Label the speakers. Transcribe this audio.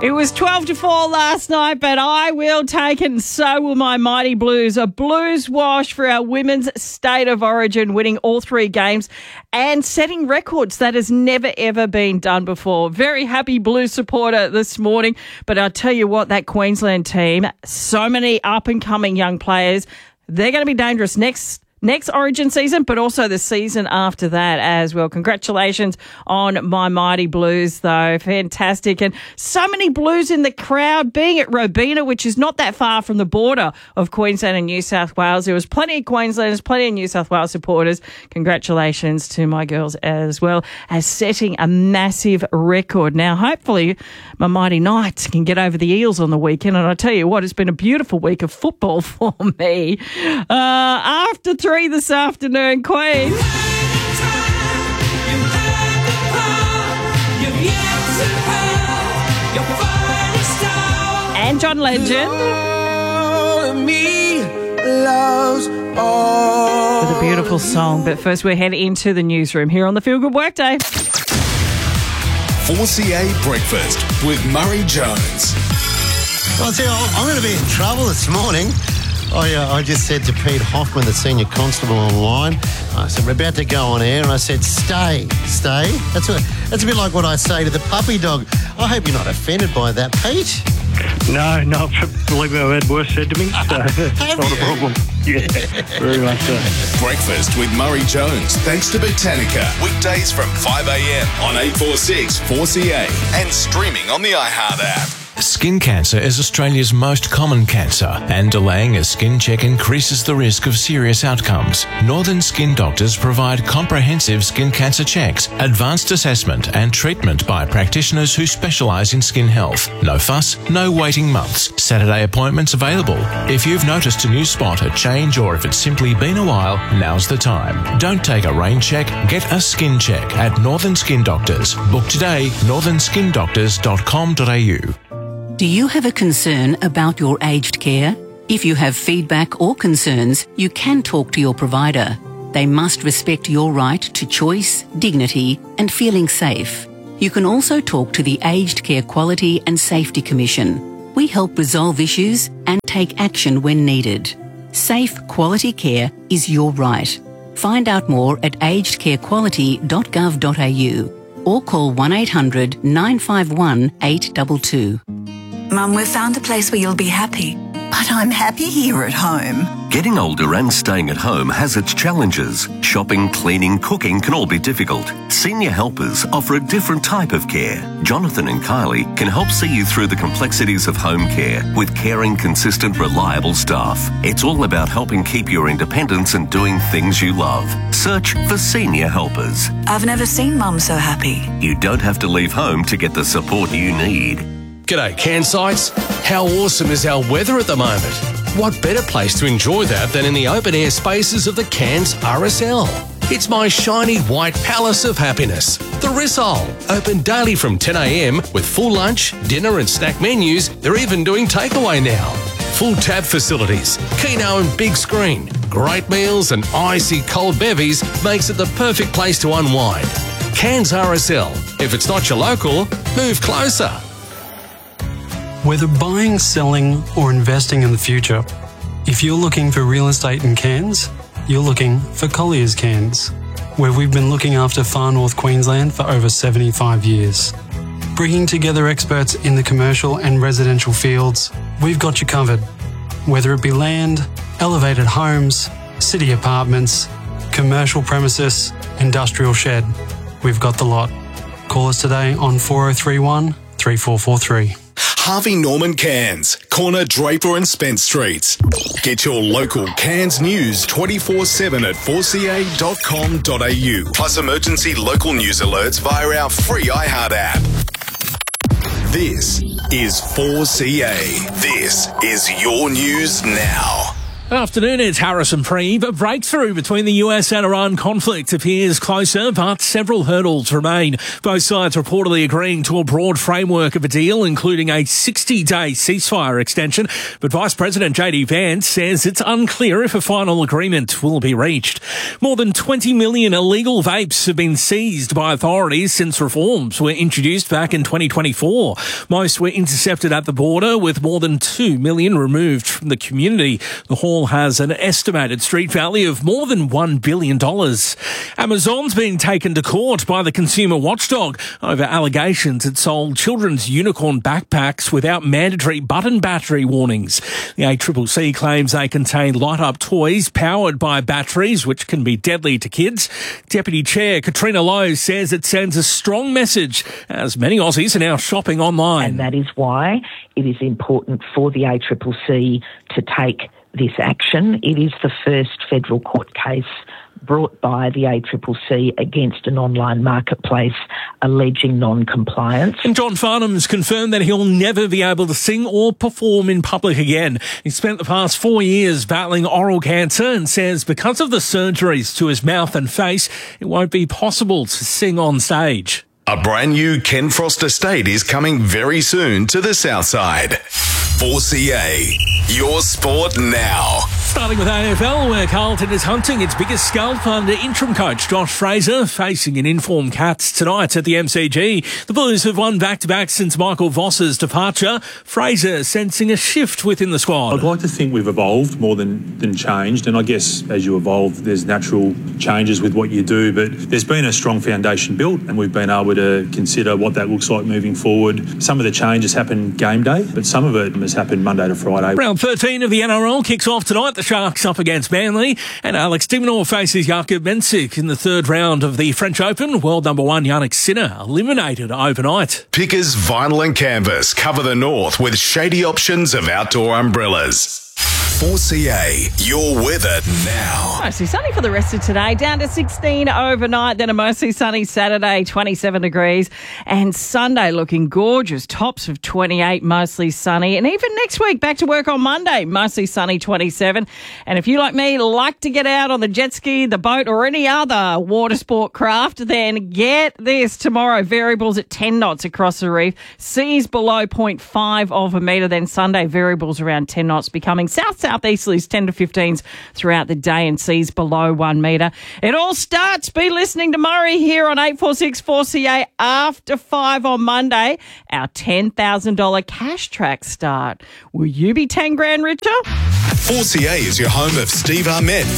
Speaker 1: It was 12-4 last night, but I will take it, and so will my Mighty Blues. A blues wash for our women's state of origin, winning all 3 games and setting records that has never, ever been done before. Very happy Blues supporter this morning. But I'll tell you what, that Queensland team, so many up-and-coming young players, they're going to be dangerous next Origin season, but also the season after that as well. Congratulations on my Mighty Blues, though. Fantastic. And so many Blues in the crowd, being at Robina, which is not that far from the border of Queensland and New South Wales. There was plenty of Queenslanders, plenty of New South Wales supporters. Congratulations to my girls as well as setting a massive record. Now, hopefully, my Mighty Knights can get over the Eels on the weekend. And I tell you what, it's been a beautiful week of football for me. After 3 this afternoon, Queen. And John Legend. With a beautiful song. But first we're heading into the newsroom here on the Feel Good Workday.
Speaker 2: 4CA Breakfast with Murray Jones.
Speaker 3: Well, see, I'm going to be in trouble this morning. I just said to Pete Hoffman, the senior constable online, I said, we're about to go on air, and I said, stay. That's a bit like what I say to the puppy dog. I hope you're not offended by that, Pete.
Speaker 4: No, believe me, I've had worse said to me, so it's not a problem. Yeah, very much so.
Speaker 2: Breakfast with Murray Jones, thanks to Botanica. Weekdays from 5 a.m. on 846 4CA and streaming on the iHeart app.
Speaker 5: Skin cancer is Australia's most common cancer, and delaying a skin check increases the risk of serious outcomes. Northern Skin Doctors provide comprehensive skin cancer checks, advanced assessment and treatment by practitioners who specialise in skin health. No fuss, no waiting months. Saturday appointments available. If you've noticed a new spot, a change, or if it's simply been a while, now's the time. Don't take a rain check, get a skin check at Northern Skin Doctors. Book today, northernskindoctors.com.au.
Speaker 6: Do you have a concern about your aged care? If you have feedback or concerns, you can talk to your provider. They must respect your right to choice, dignity, and feeling safe. You can also talk to the Aged Care Quality and Safety Commission. We help resolve issues and take action when needed. Safe, quality care is your right. Find out more at agedcarequality.gov.au or call 1800 951 822.
Speaker 7: Mum, we've found a place where you'll be happy.
Speaker 8: But I'm happy here at home.
Speaker 9: Getting older and staying at home has its challenges. Shopping, cleaning, cooking can all be difficult. Senior Helpers offer a different type of care. Jonathan and Kylie can help see you through the complexities of home care with caring, consistent, reliable staff. It's all about helping keep your independence and doing things you love. Search for Senior Helpers.
Speaker 7: I've never seen Mum so happy.
Speaker 9: You don't have to leave home to get the support you need.
Speaker 10: G'day, Cairnsites. How awesome is our weather at the moment? What better place to enjoy that than in the open-air spaces of the Cairns RSL? It's my shiny white palace of happiness, the Rissole. Open daily from 10 a.m. with full lunch, dinner and snack menus. They're even doing takeaway now. Full tab facilities, keno and big screen, great meals and icy cold bevies makes it the perfect place to unwind. Cairns RSL. If it's not your local, move closer.
Speaker 11: Whether buying, selling or investing in the future, if you're looking for real estate in Cairns, you're looking for Collier's Cairns, where we've been looking after Far North Queensland for over 75 years. Bringing together experts in the commercial and residential fields, we've got you covered. Whether it be land, elevated homes, city apartments, commercial premises, industrial shed, we've got the lot. Call us today on 4031 3443.
Speaker 2: Harvey Norman Cairns, corner Draper and Spence Streets. Get your local Cairns news 24/7 at 4ca.com.au. Plus emergency local news alerts via our free iHeart app. This is 4CA. This is your news now.
Speaker 12: Afternoon, it's Harrison Preeve. A breakthrough between the US and Iran conflict appears closer, but several hurdles remain. Both sides reportedly agreeing to a broad framework of a deal, including a 60-day ceasefire extension. But Vice President J.D. Vance says it's unclear if a final agreement will be reached. More than 20 million illegal vapes have been seized by authorities since reforms were introduced back in 2024. Most were intercepted at the border, with more than 2 million removed from the community. The haul has an estimated street value of more than $1 billion. Amazon's been taken to court by the consumer watchdog over allegations it sold children's unicorn backpacks without mandatory button battery warnings. The ACCC claims they contain light-up toys powered by batteries, which can be deadly to kids. Deputy Chair Katrina Lowe says it sends a strong message as many Aussies are now shopping online.
Speaker 13: And that is why it is important for the ACCC to take this action. It is the first federal court case brought by the ACCC against an online marketplace alleging non-compliance.
Speaker 12: And John Farnham's confirmed that he'll never be able to sing or perform in public again. He spent the past 4 years battling oral cancer and says because of the surgeries to his mouth and face, it won't be possible to sing on stage.
Speaker 2: A brand new Ken Frost estate is coming very soon to the south side. 4CA, your sport now.
Speaker 12: Starting with AFL, where Carlton is hunting its biggest scalp under interim coach Josh Fraser, facing an informed Cats tonight at the MCG. The Blues have won back-to-back since Michael Voss's departure. Fraser sensing a shift within the squad.
Speaker 14: I'd like to think we've evolved more than changed, and I guess as you evolve, there's natural changes with what you do, but there's been a strong foundation built, and we've been able to consider what that looks like moving forward. Some of the changes happen game day, but some of it has happened Monday to Friday.
Speaker 12: Round 13 of the NRL kicks off tonight. The Sharks up against Manly, and Alex de Minaur faces Jakob Mensik in the third round of the French Open. World number one Yannick Sinner eliminated overnight.
Speaker 2: Pickers Vinyl and Canvas cover the north with shady options of outdoor umbrellas. 4CA, your weather now.
Speaker 1: Mostly sunny for the rest of today. Down to 16 overnight, then a mostly sunny Saturday, 27 degrees. And Sunday looking gorgeous. Tops of 28, mostly sunny. And even next week, back to work on Monday, mostly sunny, 27. And if you, like me, like to get out on the jet ski, the boat, or any other water sport craft, then get this. Tomorrow, variables at 10 knots across the reef. Seas below 0.5 of a metre. Then Sunday, variables around 10 knots, becoming southeasterlies 10 to 15s throughout the day, and seas below 1 metre. It all starts. Be listening to Murray here on 846 4CA after 5 on Monday. Our $10,000 cash track start. Will you be 10 grand richer?
Speaker 2: 4CA is your home of Steve Ahmed.